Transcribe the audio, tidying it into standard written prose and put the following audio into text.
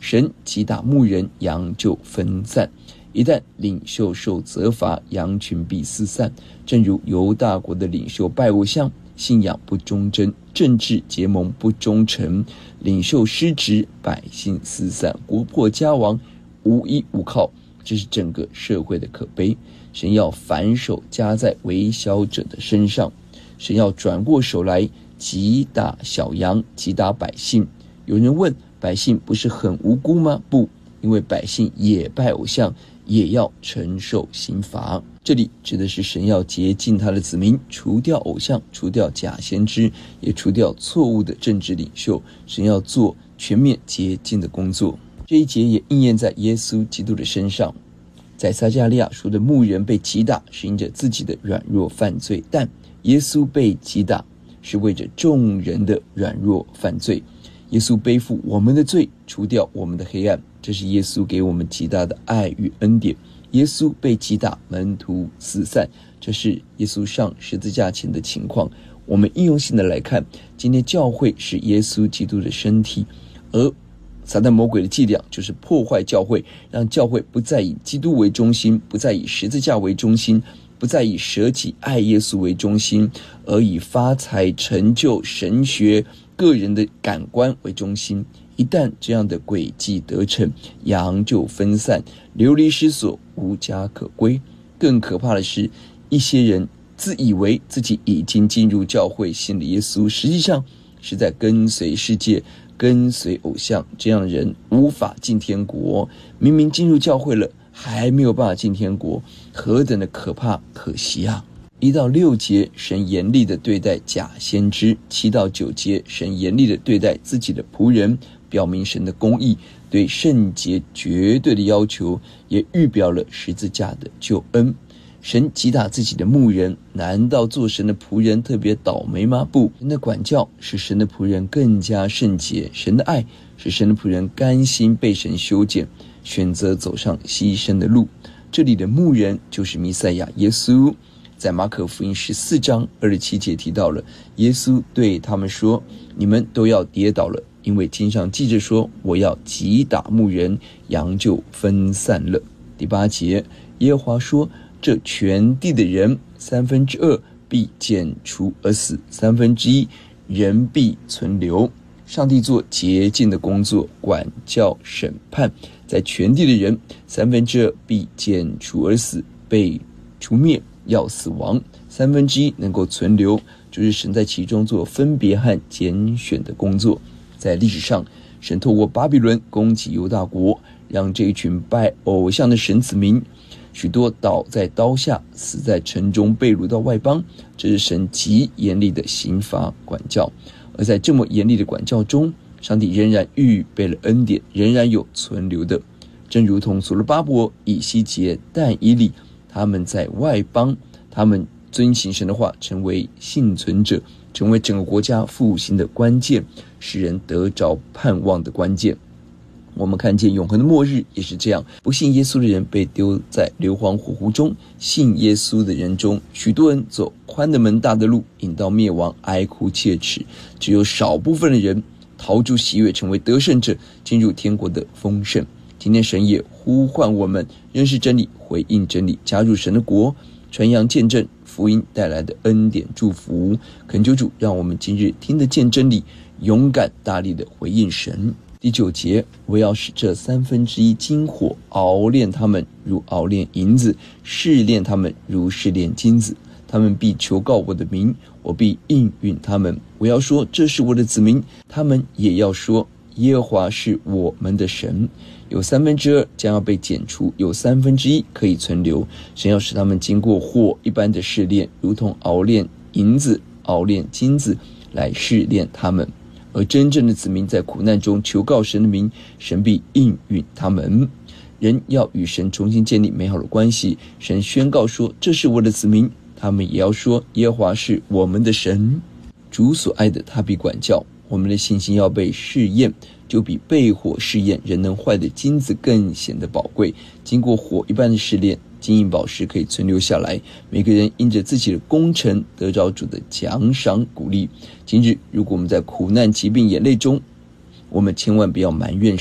神击打牧人，羊就分散。一旦领袖受责罚，羊群必四散。正如犹大国的领袖拜偶像，信仰不忠贞，政治结盟不忠诚，领袖失职，百姓四散，国破家亡，无依无靠，这是整个社会的可悲。神要反手加在微小者的身上，神要转过手来击打小羊，击打百姓。有人问，百姓不是很无辜吗？不，因为百姓也拜偶像，也要承受刑罚。这里指的是神要洁净他的子民，除掉偶像，除掉假先知，也除掉错误的政治领袖。神要做全面洁净的工作。这一节也应验在耶稣基督的身上。在撒迦利亚书的牧人被击打，是因着自己的软弱犯罪，但耶稣被击打是为着众人的软弱犯罪。耶稣背负我们的罪，除掉我们的黑暗，这是耶稣给我们极大的爱与恩典。耶稣被击打，门徒四散，这是耶稣上十字架前的情况。我们应用性的来看，今天教会是耶稣基督的身体，而撒旦魔鬼的伎俩就是破坏教会，让教会不再以基督为中心，不再以十字架为中心，不再以舍己爱耶稣为中心，而以发财、成就、神学、个人的感官为中心。一旦这样的诡计得逞，羊就分散，流离失所，无家可归。更可怕的是，一些人自以为自己已经进入教会，信了耶稣，实际上是在跟随世界，跟随偶像。这样的人无法进天国，明明进入教会了，还没有办法进天国，何等的可怕可惜啊！1到6节，神严厉的对待假先知；7到9节，神严厉的对待自己的仆人，表明神的公义，对圣洁绝对的要求，也预表了十字架的救恩。神击打自己的牧人，难道做神的仆人特别倒霉吗？不，神的管教使神的仆人更加圣洁，神的爱使神的仆人甘心被神修剪，选择走上牺牲的路。这里的牧人就是弥赛亚耶稣。在马可福音14章27节提到了，耶稣对他们说，你们都要跌倒了，因为经上记着说，我要击打牧人，羊就分散了。第8节，耶和华说，这全地的人2/3必剪除而死，1/3人必存留。上帝做洁净的工作，管教审判，在全地的人2/3必剪除而死，被除灭，要死亡，1/3能够存留，就是神在其中做分别和拣选的工作。在历史上，神透过巴比伦攻击犹大国，让这一群拜偶像的神子民许多倒在刀下，死在城中，被掳到外邦，这是神极严厉的刑罚管教。而在这么严厉的管教中，上帝仍然预备了恩典，仍然有存留的，正如同所罗巴伯、以西结、但以理，他们在外邦，他们遵行神的话，成为幸存者，成为整个国家复兴的关键，使人得着盼望的关键。我们看见永恒的末日也是这样，不信耶稣的人被丢在硫磺火湖中，信耶稣的人中，许多人走宽的门大的路，引到灭亡，哀哭切齿，只有少部分的人逃出喜悦，成为得胜者，进入天国的丰盛。今天神也呼唤我们认识真理，回应真理，加入神的国，传扬见证福音带来的恩典祝福。恳求主让我们今日听得见真理，勇敢大力的回应神。第9节，我要使这1/3金火熬炼他们，如熬炼银子，试炼他们，如试炼金子。他们必求告我的名，我必应允他们。我要说，这是我的子民，他们也要说，耶和华是我们的神。有2/3将要被剪除，有1/3可以存留。神要使他们经过火一般的试炼，如同熬炼银子、熬炼金子，来试炼他们。而真正的子民在苦难中求告神的名，神必应允他们。人要与神重新建立美好的关系，神宣告说，这是我的子民，他们也要说，耶和华是我们的神。主所爱的，他必管教。我们的信心要被试验，就比被火试验人能坏的金子更显得宝贵。经过火一般的试炼，金银宝石可以存留下来，每个人因着自己的功成得着主的奖赏鼓励。今日如果我们在苦难、疾病、眼泪中，我们千万不要埋怨